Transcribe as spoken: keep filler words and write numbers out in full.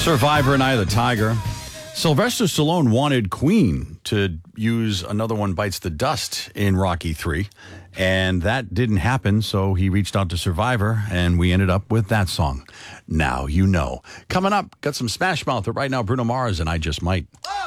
Survivor and Eye of the Tiger. Sylvester Stallone wanted Queen to use Another One Bites the Dust in Rocky three, and that didn't happen, so he reached out to Survivor, and we ended up with that song. Now You Know. Coming up, got some Smash Mouth, but right now Bruno Mars and I Just Might.